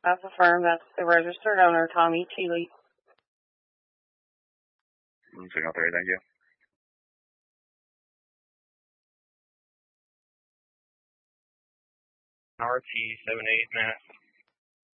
That's affirmed. That's the registered owner, Tommy Cheely. Signal 3, thank you. RT 78 Matt.